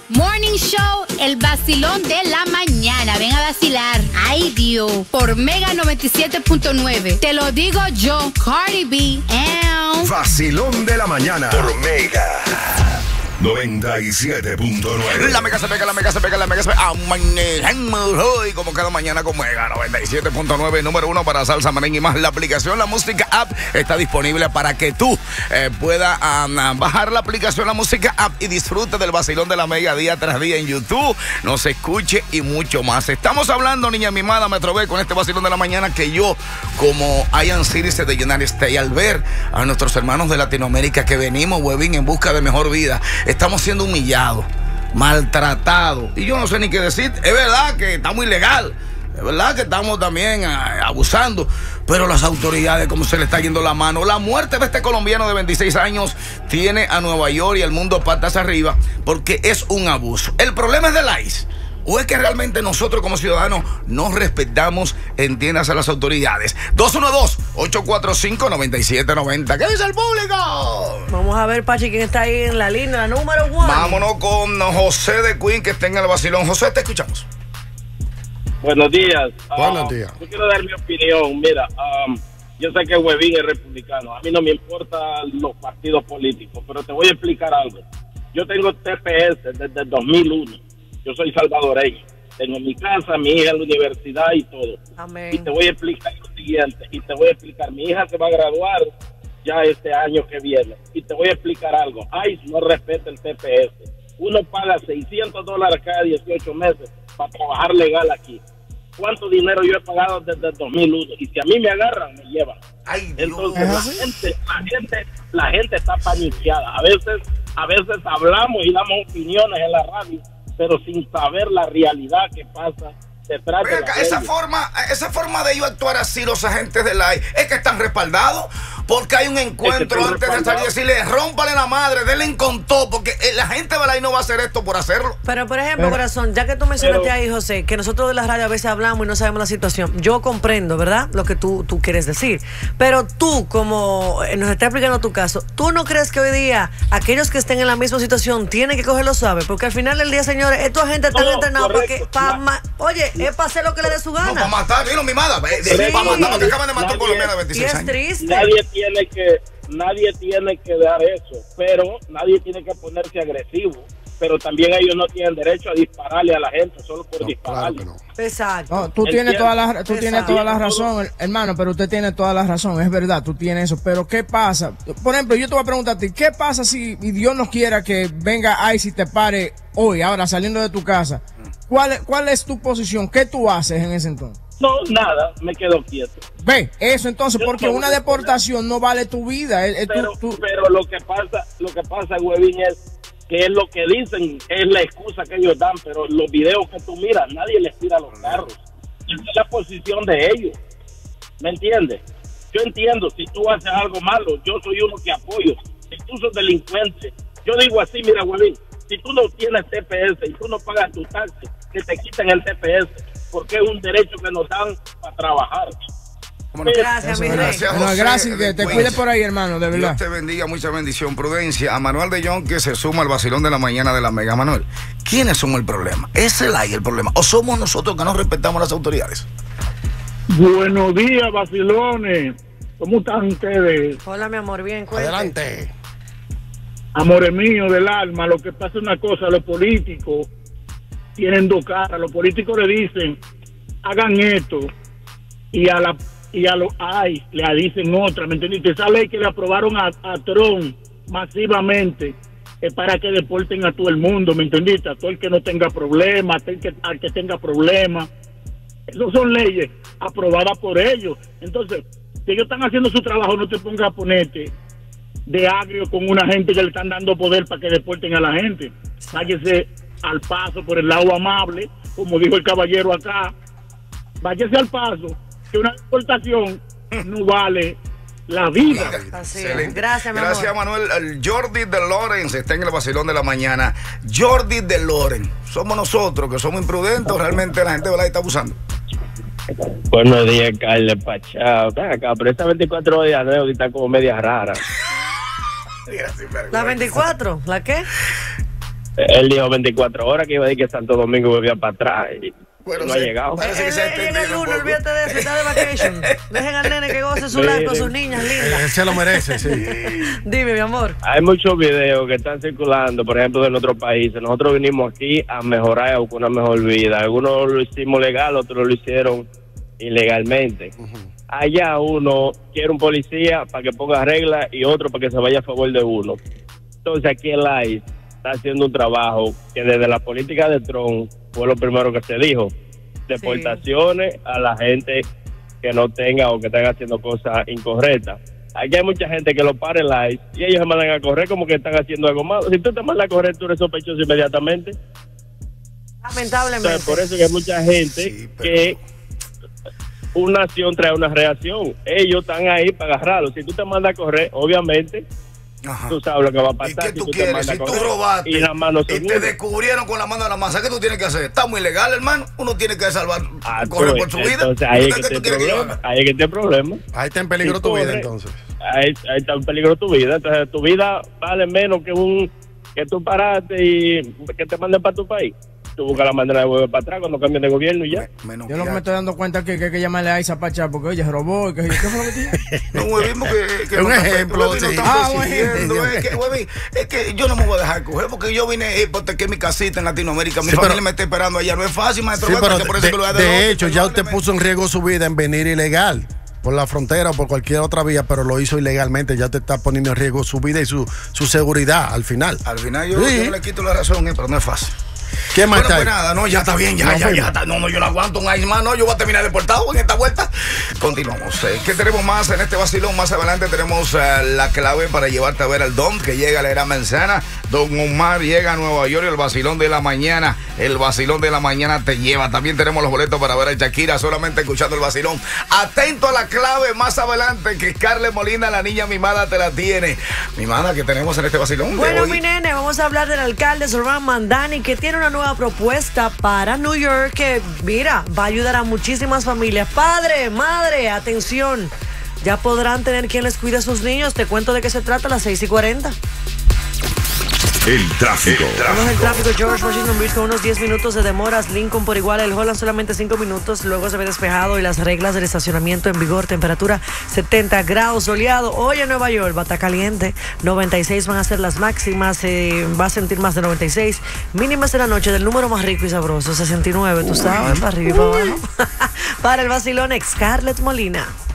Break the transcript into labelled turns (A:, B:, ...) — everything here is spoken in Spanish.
A: Morning Show, el vacilón de la mañana. Ven a vacilar. Ay, Dios. Por Mega 97.9. Te lo digo yo, Cardi B.
B: Vacilón de la mañana. Por Mega 97.9.
C: La mega se pega. Y como cada mañana con Mega 97.9, número 1 para salsa, merengue y más. La aplicación La Música App está disponible para que tú puedas bajar la aplicación La Música App y disfrute del vacilón de la Mega día tras día en YouTube. Nos escuche y mucho más. Estamos hablando, niña mimada, Metro B, con este vacilón de la mañana que yo, como Ian Citizen de United States, al ver a nuestros hermanos de Latinoamérica que venimos, huevín, en busca de mejor vida, estamos siendo humillados, maltratados. Y yo no sé ni qué decir. Es verdad que estamos ilegal. Es verdad que estamos también abusando. Pero las autoridades, como se le está yendo la mano. La muerte de este colombiano de 26 años tiene a Nueva York y al mundo patas arriba porque es un abuso. El problema es del ICE. ¿O es que realmente nosotros como ciudadanos no respetamos, entiendas, a las autoridades? 212-845-9790. ¿Qué dice el público?
D: Vamos a ver, Pachi, quién está ahí en la línea, la número 1.
C: Vámonos con José de Queen, que está en el vacilón. José, te escuchamos.
E: Buenos días.
B: Buenos días.
E: Yo quiero dar mi opinión. Mira, yo sé que Huevín es republicano. A mí no me importan los partidos políticos, pero te voy a explicar algo. Yo tengo TPS desde el 2001. Yo soy salvadoreño. Tengo mi casa, mi hija en la universidad y todo.
D: Amén.
E: Y te voy a explicar lo siguiente. Mi hija se va a graduar ya este año que viene. Y te voy a explicar algo. ICE no respeta el TPS. Uno paga $600 cada 18 meses para trabajar legal aquí. ¿Cuánto dinero yo he pagado desde el 2001? Y si a mí me agarran, me llevan.
C: Ay, Dios.
E: Entonces la gente está paniqueada. A veces hablamos y damos opiniones en la radio, pero sin saber la realidad que pasa detrás de la
C: esa forma de ellos actuar así, los agentes del ICE, es que están respaldados, porque hay un encuentro antes de salir y decirle, rómpale la madre, denle con todo, porque la gente del ICE no va a hacer esto por hacerlo.
D: Pero, por ejemplo, corazón, ya que tú mencionaste ahí, José, que nosotros de la radio a veces hablamos y no sabemos la situación, yo comprendo, ¿verdad?, lo que tú quieres decir, pero tú, como nos está explicando tu caso, ¿tú no crees que hoy día aquellos que estén en la misma situación tienen que cogerlo suave? Porque al final del día, señores, estos agentes están entrenados oye, es para hacer lo que le dé su gana.
C: No, para matar, vino mi madre. Para matar, porque acaban de matar a un colombiano de 26 años.
D: Triste.
E: Nadie tiene que dar eso, pero nadie tiene que ponerse agresivo. Pero también ellos no tienen derecho a dispararle a la gente solo por dispararle.
F: Claro que no.
D: Exacto.
F: No, tú tienes toda la razón, hermano, pero usted tiene toda la razón, es verdad, tú tienes eso, pero ¿qué pasa? Por ejemplo, yo te voy a preguntar a ti, ¿qué pasa si Dios nos quiera que venga ICE y te pare hoy, ahora saliendo de tu casa? ¿Cuál es tu posición? ¿Qué tú haces en ese entonces?
E: No, nada, me quedo quieto.
F: Ve, eso entonces, porque una deportación no vale tu vida.
E: Pero lo que pasa, Huevín, es que es lo que dicen, es la excusa que ellos dan, pero los videos que tú miras, nadie les tira los carros. Esa es la posición de ellos. ¿Me entiendes? Yo entiendo, si tú haces algo malo, yo soy uno que apoyo. Si tú sos delincuente, yo digo así, mira, Huevín, si tú no tienes TPS y tú no pagas tu taxi, que te quiten el TPS, porque es un derecho que nos dan para trabajar.
D: Gracias, mi rey.
C: Gracias, José.
F: Gracias, que te cuide por ahí, hermano, de verdad.
C: Dios te bendiga, mucha bendición, prudencia. A Manuel de Jong, que se suma al vacilón de la mañana de la Mega. Manuel, ¿quiénes son el problema? ¿Es el ICE el problema? ¿O somos nosotros que no respetamos las autoridades?
G: Buenos días, vacilones. ¿Cómo están ustedes?
D: Hola, mi amor, bien, cuéntame.
F: Adelante.
G: Amores míos del alma, lo que pasa es una cosa, los políticos tienen dos caras. Los políticos le dicen, hagan esto, y a los ICE le dicen otra, ¿me entendiste? Esa ley que le aprobaron a Trump masivamente es para que deporten a todo el mundo, ¿me entendiste? A todo el que no tenga problemas, al que tenga problemas. Esas son leyes aprobadas por ellos. Entonces, si ellos están haciendo su trabajo, no te pongas a ponerte de agrio con una gente que le están dando poder para que deporten a la gente. Váyase al paso por el lado amable, como dijo el caballero acá. Váyase al paso, que una deportación no vale la vida.
D: Así es. Gracias, mi amor.
C: Gracias, Manuel. El Jordi de Lorenz está en el vacilón de la mañana. Jordi de Lorenz. Somos nosotros que somos imprudentes, realmente la gente de la está abusando.
E: Buenos días, Carles Pachao. Acá, pero esta 24 días nueva está como media rara.
D: ¿La 24? ¿La qué?
E: Él dijo 24 horas que iba a decir que Santo Domingo volvía para atrás y
C: Bueno,
E: no
C: sí,
E: ha llegado.
C: parece que se ha
D: Él llega el
C: extendido un
D: lunes,
C: poco.
D: olvídate de eso, está de vacation. Dejen al nene que goce su life con sus niñas lindas.
H: Él se lo merece, sí.
D: Dime, mi amor.
E: Hay muchos videos que están circulando, por ejemplo, de nuestros países. Nosotros vinimos aquí a mejorar, a buscar una mejor vida. Algunos lo hicimos legal, otros lo hicieron ilegalmente. Allá uno quiere un policía para que ponga reglas y otro para que se vaya a favor de uno. Entonces aquí el ICE está haciendo un trabajo que desde la política de Trump fue lo primero que se dijo. Deportaciones a la gente que no tenga o que estén haciendo cosas incorrectas. Aquí hay mucha gente que lo para el ICE y ellos se mandan a correr como que están haciendo algo malo. Si tú te mandas a correr, tú eres sospechoso inmediatamente.
D: Lamentablemente.
E: Entonces, por eso que hay mucha gente que una acción trae una reacción. Ellos están ahí para agarrarlo. Si tú te mandas a correr, obviamente, tú sabes lo que va a pasar.
C: ¿Y qué tú
E: te
C: quieres?
E: mandas
C: Si
E: a
C: tú
E: correr
C: robaste
E: y las manos
C: y te descubrieron con la mano de la masa, ¿qué tú tienes que hacer? Está muy legal, hermano. Uno tiene que salvar, correr por su vida.
E: Entonces, ahí es
C: ¿Qué
E: que
C: tú
E: está el
C: quieres que yo
E: problema.
C: haga?
E: Ahí es que está el problema.
H: Ahí está en peligro
E: Si
H: tu vida,
E: corre,
H: entonces.
E: Ahí está en peligro tu vida. Entonces, tu vida vale menos que tú paraste y que te manden para tu país. Tú buscas la manera de volver para atrás cuando cambien de gobierno y ya.
F: Yo lo que me estoy dando cuenta es que hay que llamarle a Isa Pachá porque oye, robó y que ¿qué fue lo que dije?
C: No, huevín, que
H: Un
C: no están-
H: ejemplo,
C: huevín, no
H: sí.
C: están
F: Ah, un
C: persiguiendo,
F: ejemplo.
C: huevín, es que yo no me voy a dejar coger porque yo vine hipotequé mi casita en Latinoamérica. Mi
H: Sí,
C: familia
H: pero-
C: me está esperando allá. No es fácil, maestro.
H: Sí, pero
C: que por eso que lo voy a
H: de
C: dejar
H: hecho, ya usted puso en riesgo su vida en venir ilegal por la frontera o por cualquier otra vía, pero lo hizo ilegalmente. Ya usted está poniendo en riesgo su vida y su seguridad al final.
C: Al final yo
H: Sí.
C: no le quito la razón, pero no es fácil.
H: ¿Qué más
C: Bueno,
H: está
C: pues
H: ahí?
C: nada, no, ya está bien, ya está. No, yo no aguanto un ice más, no, yo voy a terminar deportado en esta vuelta. Continuamos. ¿Qué tenemos más en este vacilón? Más adelante tenemos la clave para llevarte a ver al Don, que llega a la era manzana. Don Omar llega a Nueva York y el vacilón de la mañana. El vacilón de la mañana te lleva. También tenemos los boletos para ver a Shakira solamente escuchando el vacilón. Atento a la clave más adelante, que Scarlett Molina, la niña mimada, te la tiene. Mimada que tenemos en este vacilón. de
D: Bueno,
C: hoy.
D: mi nene, vamos a hablar del alcalde Zoran Mandani, que tiene una nueva propuesta para New York que, mira, va a ayudar a muchísimas familias. Padre, madre, atención. Ya podrán tener quien les cuide a sus niños. Te cuento de qué se trata a las 6:40.
B: El tráfico.
D: Vamos al tráfico. George Washington Bridge con unos 10 minutos de demoras. Lincoln por igual. El Holland solamente 5 minutos. Luego se ve despejado y las reglas del estacionamiento en vigor. Temperatura 70 grados, soleado. Hoy en Nueva York va a estar caliente. 96 van a ser las máximas. Va a sentir más de 96. Mínimas de la noche del número más rico y sabroso. 69, tú sabes, para arriba y para abajo. Para el vacilón, Scarlett Molina.